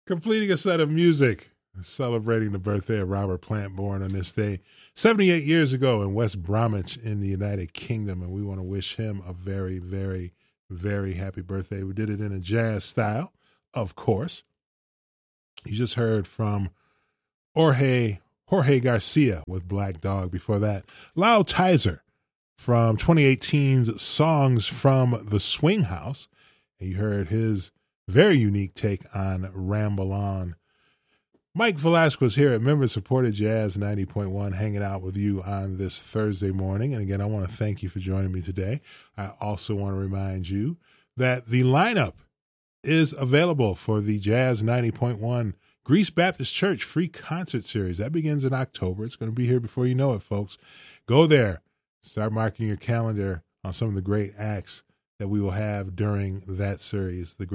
Completing a set of music, celebrating the birthday of Robert Plant, born on this day 78 years ago in West Bromwich in the United Kingdom. And we want to wish him a very, very, very happy birthday. We did it in a jazz style, of course. You just heard from Jorge Garcia with Black Dog. Before that, Lyle Tizer from 2018's Songs from the Swing House. And you heard his very unique take on Ramble On. Mike Velasquez here at member-supported Jazz 90.1, hanging out with you on this Thursday morning. And again, I want to thank you for joining me today. I also want to remind you that the lineup is available for the Jazz 90.1 Greece Baptist Church free concert series. That begins in October. It's going to be here before you know it, folks. Go there. Start marking your calendar on some of the great acts that we will have during that series. The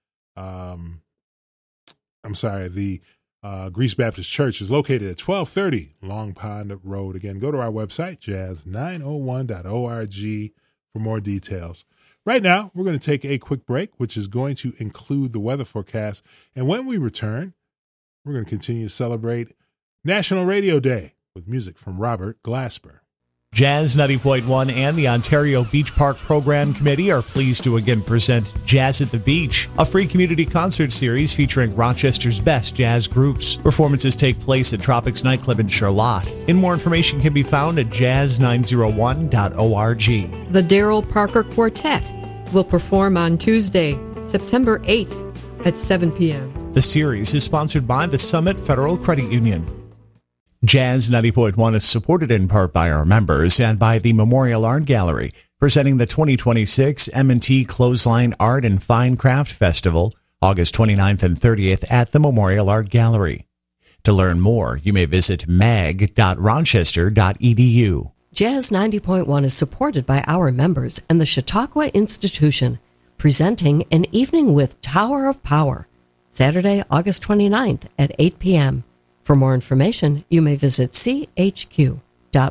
Greece Baptist Church is located at 1230 Long Pond Road. Again, go to our website, jazz901.org, for more details. Right now, we're going to take a quick break, which is going to include the weather forecast. And when we return, we're going to continue to celebrate National Radio Day with music from Robert Glasper. Jazz 90.1 and the Ontario Beach Park Program Committee are pleased to again present Jazz at the Beach, a free community concert series featuring Rochester's best jazz groups. Performances take place at Tropics Nightclub in Charlotte. And more information can be found at jazz901.org. The Darrell Parker Quartet will perform on Tuesday, September 8th at 7 p.m. The series is sponsored by the Summit Federal Credit Union. Jazz 90.1 is supported in part by our members and by the Memorial Art Gallery, presenting the 2026 M&T Clothesline Art and Fine Craft Festival, August 29th and 30th at the Memorial Art Gallery. To learn more, you may visit mag.rochester.edu. Jazz 90.1 is supported by our members and the Chautauqua Institution, presenting An Evening with Tower of Power, Saturday, August 29th at 8 p.m. For more information, you may visit chq.org.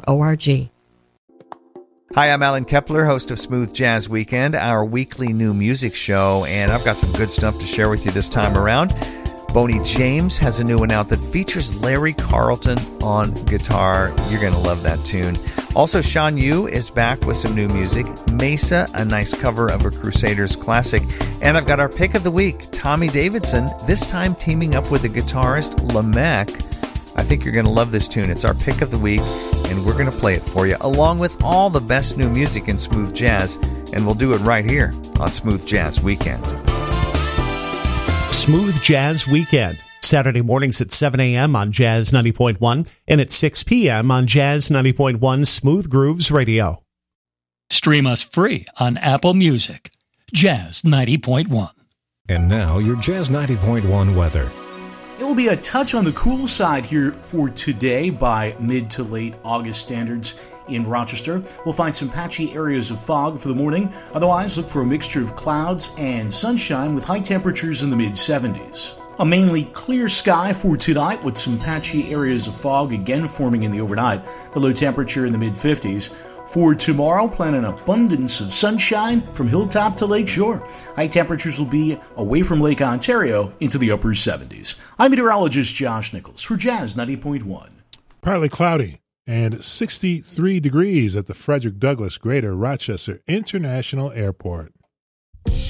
Hi, I'm Alan Kepler, host of Smooth Jazz Weekend, our weekly new music show, and I've got some good stuff to share with you this time around. Boney James has a new one out that features Larry Carlton on guitar. You're going to love that tune. Also, Sean Yu is back with some new music. Mesa, a nice cover of a Crusaders classic. And I've got our pick of the week, Tommy Davidson, this time teaming up with the guitarist Lamech. I think you're going to love this tune. It's our pick of the week, and we're going to play it for you, along with all the best new music in smooth jazz, and we'll do it right here on Smooth Jazz Weekend. Smooth Jazz Weekend, Saturday mornings at 7 a.m. on Jazz 90.1 and at 6 p.m. on Jazz 90.1 Smooth Grooves Radio. Stream us free on Apple Music. Jazz 90.1. And now your Jazz 90.1 weather. It will be a touch on the cool side here for today by mid to late August standards in Rochester. We'll find some patchy areas of fog for the morning. Otherwise, look for a mixture of clouds and sunshine with high temperatures in the mid-70s. A mainly clear sky for tonight with some patchy areas of fog again forming in the overnight. The low temperature in the mid-50s. For tomorrow, plan an abundance of sunshine from hilltop to lakeshore. High temperatures will be away from Lake Ontario into the upper 70s. I'm meteorologist Josh Nichols for Jazz 90.1. Partly cloudy and 63 degrees at the Frederick Douglass Greater Rochester International Airport.